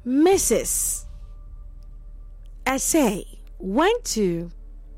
Mrs. Essay went to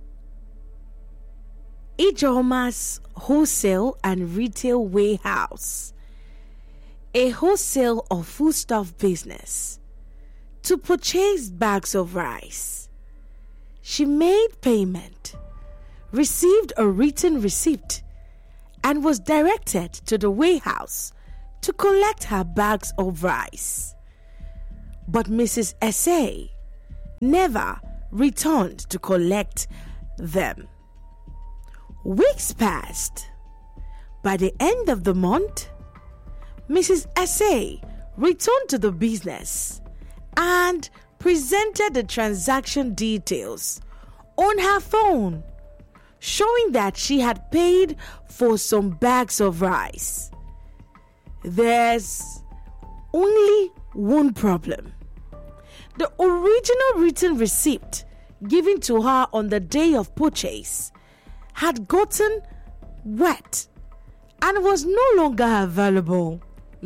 Ijeoma's wholesale and retail warehouse, a wholesale or foodstuff business, to purchase bags of rice. She made payment, received a written receipt, and was directed to the warehouse to collect her bags of rice. But Mrs. Essay never returned to collect them. Weeks passed. By the end of the month, Mrs. Essay returned to the business and presented the transaction details on her phone, showing that she had paid for some bags of rice. There's only one problem. The original written receipt given to her on the day of purchase had gotten wet and was no longer available.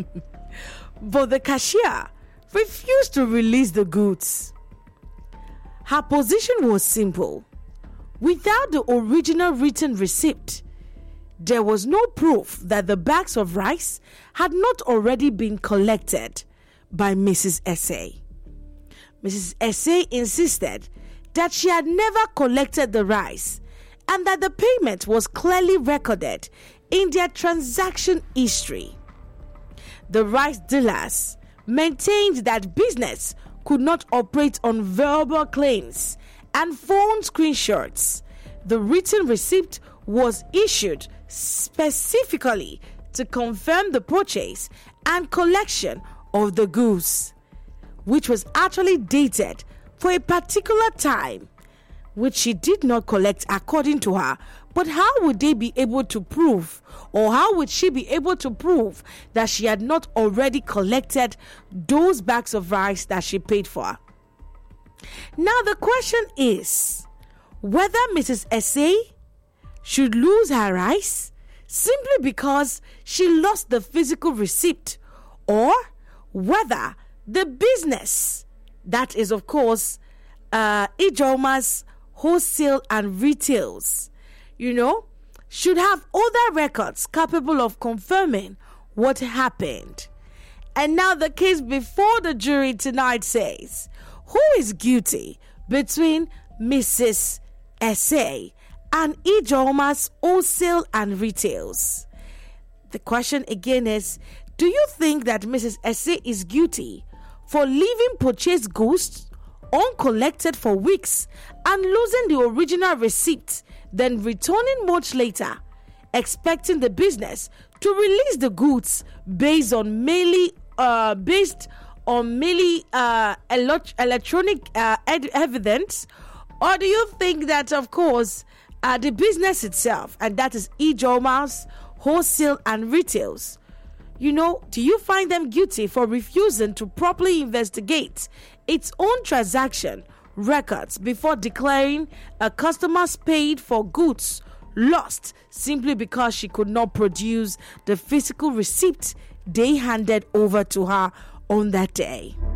But the cashier refused to release the goods. Her position was simple. Without the original written receipt, there was no proof that the bags of rice had not already been collected by Mrs. Essay. Mrs. Essay insisted that she had never collected the rice and that the payment was clearly recorded in their transaction history. The rice dealers maintained that business could not operate on verbal claims and phone screenshots. The written receipt was issued specifically to confirm the purchase and collection of the goods, which was actually dated for a particular time, which she did not collect according to her. But how would they be able to prove, or how would she be able to prove that she had not already collected those bags of rice that she paid for? Now the question is whether Mrs. Essay should lose her rice simply because she lost the physical receipt, or whether the business, that is of course Ijeoma's wholesale and retails, should have other records capable of confirming what happened. And now the case before the jury tonight says, who is guilty between Mrs. Essay and Ijeoma's wholesale and retails? The question again is, do you think that Mrs. Essay is guilty for leaving purchased goods uncollected for weeks and losing the original receipt, then returning much later, expecting the business to release the goods based on merely electronic evidence? Or do you think that, of course, the business itself, and that is Ijeoma's wholesale and retails, do you find them guilty for refusing to properly investigate its own transaction records before declaring a customer's paid for goods lost simply because she could not produce the physical receipt they handed over to her on that day?